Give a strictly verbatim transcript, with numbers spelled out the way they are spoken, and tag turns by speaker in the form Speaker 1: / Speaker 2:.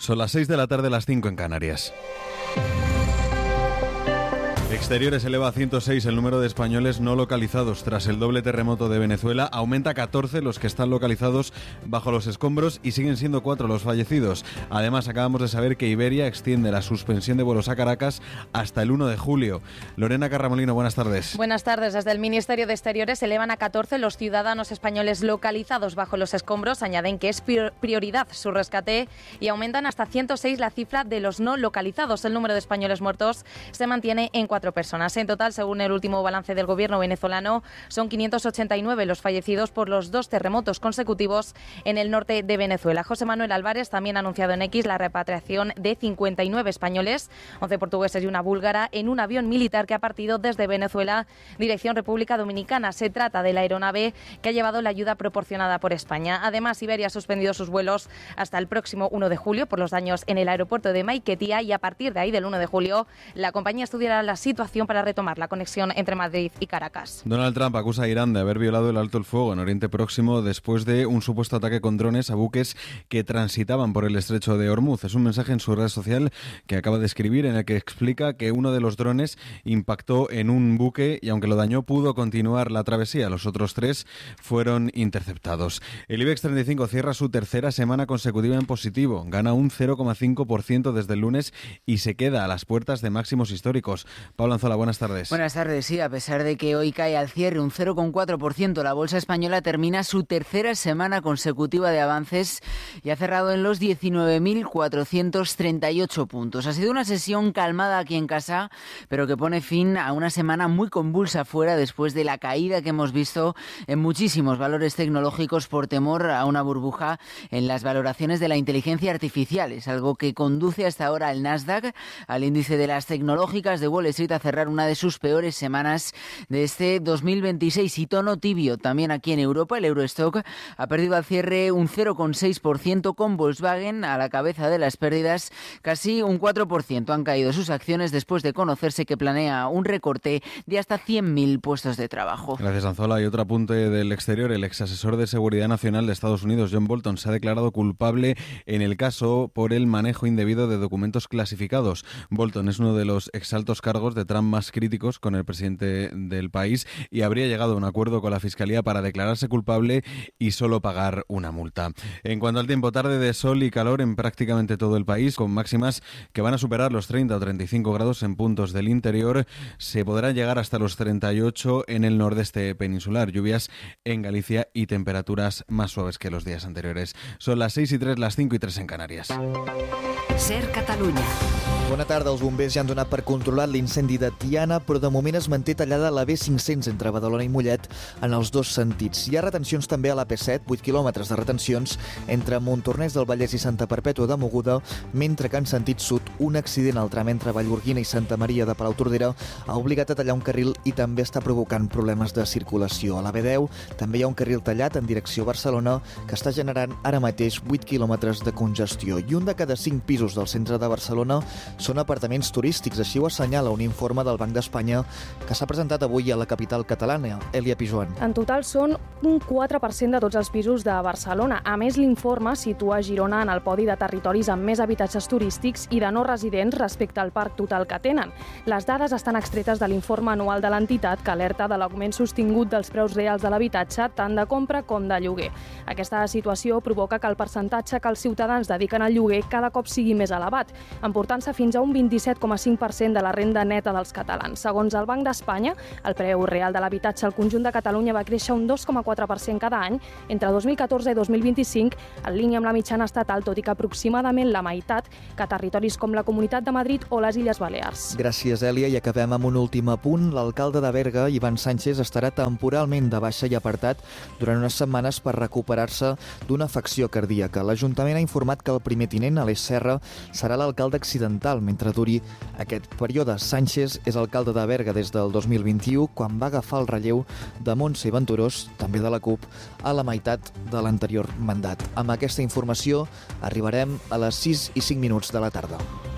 Speaker 1: Son las seis de la tarde, las cinco en Canarias. Exteriores eleva a ciento seis el número de españoles no localizados tras el doble terremoto de Venezuela. Aumenta a catorce los que están localizados bajo los escombros y siguen siendo cuatro los fallecidos. Además, acabamos de saber que Iberia extiende la suspensión de vuelos a Caracas hasta el uno de julio. Lorena Carramolino, buenas tardes.
Speaker 2: Buenas tardes. Desde el Ministerio de Exteriores elevan a catorce los ciudadanos españoles localizados bajo los escombros. Añaden que es prioridad su rescate y aumentan hasta ciento seis la cifra de los no localizados. El número de españoles muertos se mantiene en cuatro personas. En total, según el último balance del gobierno venezolano, son quinientos ochenta y nueve los fallecidos por los dos terremotos consecutivos en el norte de Venezuela. José Manuel Álvarez también ha anunciado en X la repatriación de cincuenta y nueve españoles, once portugueses y una búlgara, en un avión militar que ha partido desde Venezuela dirección República Dominicana. Se trata de la aeronave que ha llevado la ayuda proporcionada por España. Además, Iberia ha suspendido sus vuelos hasta el próximo uno de julio por los daños en el aeropuerto de Maiquetía y a partir de ahí, del uno de julio, la compañía estudiará la situación para retomar la conexión entre Madrid y Caracas.
Speaker 1: Donald Trump acusa a Irán de haber violado el alto el fuego en Oriente Próximo después de un supuesto ataque con drones a buques que transitaban por el estrecho de Hormuz. Es un mensaje en su red social que acaba de escribir en el que explica que uno de los drones impactó en un buque y aunque lo dañó pudo continuar la travesía. Los otros tres fueron interceptados. El IBEX treinta y cinco cierra su tercera semana consecutiva en positivo. Gana un cero coma cinco por ciento desde el lunes y se queda a las puertas de máximos históricos. Pablo Anzola, buenas tardes.
Speaker 3: Buenas tardes, sí, a pesar de que hoy cae al cierre un cero coma cuatro por ciento, la bolsa española termina su tercera semana consecutiva de avances y ha cerrado en los diecinueve mil cuatrocientos treinta y ocho puntos. Ha sido una sesión calmada aquí en casa, pero que pone fin a una semana muy convulsa fuera después de la caída que hemos visto en muchísimos valores tecnológicos por temor a una burbuja en las valoraciones de la inteligencia artificial. Es algo que conduce hasta ahora al Nasdaq, al índice de las tecnológicas de Wall Street, a cerrar una de sus peores semanas de este dos mil veintiséis y tono tibio también aquí en Europa. El Eurostock ha perdido al cierre un cero coma seis por ciento con Volkswagen a la cabeza de las pérdidas, casi un cuatro por ciento han caído sus acciones después de conocerse que planea un recorte de hasta cien mil puestos de trabajo.
Speaker 1: Gracias, Anzola. Y otro apunte del exterior, el ex asesor de Seguridad Nacional de Estados Unidos, John Bolton, se ha declarado culpable en el caso por el manejo indebido de documentos clasificados. Bolton es uno de los exaltos cargos de Trump más críticos con el presidente del país y habría llegado a un acuerdo con la Fiscalía para declararse culpable y solo pagar una multa. En cuanto al tiempo, tarde de sol y calor en prácticamente todo el país, con máximas que van a superar los treinta o treinta y cinco grados en puntos del interior. Se podrá llegar hasta los treinta y ocho en el nordeste peninsular. Lluvias en Galicia y temperaturas más suaves que los días anteriores. Son las seis y tres, las cinco y tres en Canarias.
Speaker 4: Ser Catalunya.
Speaker 5: Bona tarda. Els bombers ja han donat per controlat l'incendi de Tiana, però de moment es manté tallada la B cinc-cents entre Badalona i Mollet en els dos sentits. Hi ha retencions també a la P set, vuit quilòmetres de retencions entre Montornès del Vallès i Santa Perpètua de Mogoda, mentre que en sentit sud un accident al tram entre Vallgorguina i Santa Maria de Palautordera ha obligat a tallar un carril i també està provocant problemes de circulació. A la B deu també hi ha un carril tallat en direcció a Barcelona que està generant ara mateix vuit quilòmetres de congestió. I un de cada cinc pisos del centre de Barcelona són apartaments turístics, així ho assenyala un informe del Banc d'Espanya que s'ha presentat avui a la capital catalana. Elia Pijuan.
Speaker 6: En total són un quatre per cent de tots els pisos de Barcelona. A més, l'informe situa Girona en el podi de territoris amb més habitatges turístics i de no residents respecte al parc total que tenen. Les dades estan extretes de l'informe anual de l'entitat que alerta de l'augment sostingut dels preus reals de l'habitatge, tant de compra com de lloguer. Aquesta situació provoca que el percentatge que els ciutadans dediquen al lloguer cada cop sigui més elevat, emportant-se fins a un vint-i-set coma cinc per cent de la renda neta dels catalans. Segons el Banc d'Espanya, el preu real de l'habitatge al conjunt de Catalunya va créixer un dos coma quatre per cent cada any entre dos mil catorze i dos mil vint-i-cinc, en línia amb la mitjana estatal, tot i que aproximadament la meitat que a territoris com la Comunitat de Madrid o les Illes Balears.
Speaker 5: Gràcies, Elia. I acabem amb un últim apunt. L'alcalde de Berga, Ivan Sánchez, estarà temporalment de baixa i apartat durant unes setmanes per recuperar-se d'una afecció cardíaca. L'Ajuntament ha informat que el primer tinent, Aleix Serra, serà l'alcalde accidental mentre duri aquest període. Sánchez és alcalde de Berga des del dos mil vint-i-u, quan va agafar el relleu de Montse Venturós, també de la CUP, a la meitat de l'anterior mandat. Amb aquesta informació arribarem a les sis i cinc minuts de la tarda.